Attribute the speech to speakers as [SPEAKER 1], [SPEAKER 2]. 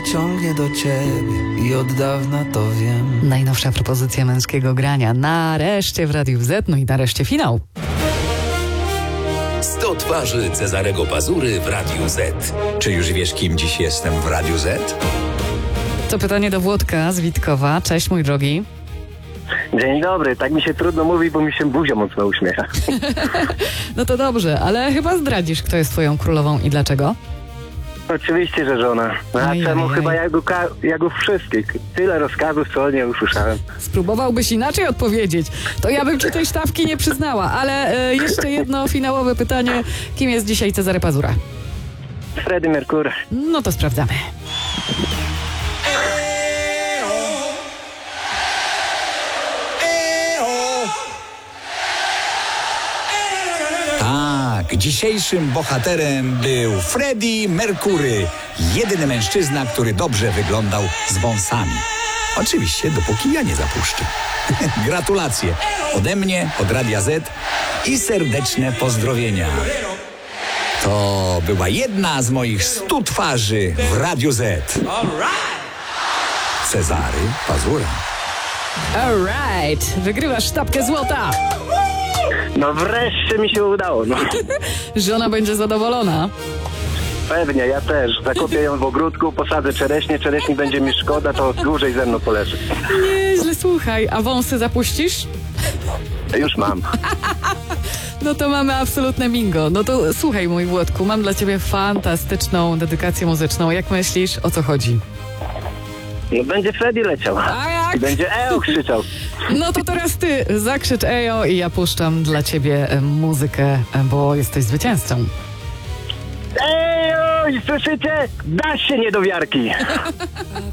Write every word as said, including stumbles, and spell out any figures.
[SPEAKER 1] ciągnie do ciebie i od dawna to wiem.
[SPEAKER 2] Najnowsza propozycja męskiego grania. Nareszcie w Radiu Z, no i nareszcie finał.
[SPEAKER 3] sto twarzy Cezarego Pazury w Radiu Z.
[SPEAKER 4] Czy już wiesz, kim dziś jestem w Radiu Z?
[SPEAKER 2] To pytanie do Włodka z Witkowa. Cześć, mój drogi.
[SPEAKER 5] Dzień dobry, tak mi się trudno mówi, bo mi się buzia mocno uśmiecha.
[SPEAKER 2] No to dobrze, ale chyba zdradzisz, kto jest twoją królową i dlaczego?
[SPEAKER 5] Oczywiście, że żona. A
[SPEAKER 2] Ojej.
[SPEAKER 5] czemu chyba jak u, ka- jak u wszystkich? Tyle rozkazów, co nie usłyszałem.
[SPEAKER 2] Spróbowałbyś inaczej odpowiedzieć, to ja bym ci tej sztabki nie przyznała, ale e, jeszcze jedno finałowe pytanie. Kim jest dzisiaj Cezary Pazura?
[SPEAKER 5] Freddie Mercury.
[SPEAKER 2] No to sprawdzamy.
[SPEAKER 4] Tak, dzisiejszym bohaterem był Freddie Mercury. Jedyny mężczyzna, który dobrze wyglądał z wąsami. Oczywiście, dopóki ja nie zapuszczę. Gratulacje ode mnie, od Radia Z i serdeczne pozdrowienia. To była jedna z moich stu twarzy w Radiu Z. Cezary Pazura.
[SPEAKER 2] Alright, wygrywasz sztabkę złota.
[SPEAKER 5] No wreszcie mi się udało, no.
[SPEAKER 2] Żona będzie zadowolona.
[SPEAKER 5] Pewnie, ja też. Zakopię ją w ogródku, posadzę czereśnie, czereśni będzie mi szkoda, to dłużej ze mną poleży.
[SPEAKER 2] Nieźle, słuchaj, a wąsy zapuścisz?
[SPEAKER 5] Już mam.
[SPEAKER 2] No to mamy absolutne bingo. No to słuchaj, mój Włodku, mam dla ciebie fantastyczną dedykację muzyczną. Jak myślisz, o co chodzi?
[SPEAKER 5] No będzie Freddie leciał.
[SPEAKER 2] A jak?
[SPEAKER 5] I będzie Eo krzyczał.
[SPEAKER 2] No to teraz ty zakrzycz ejo i ja puszczam dla ciebie e, muzykę, e, bo jesteś zwycięzcą.
[SPEAKER 5] Ej, oj, słyszycie? Da się niedowiarki.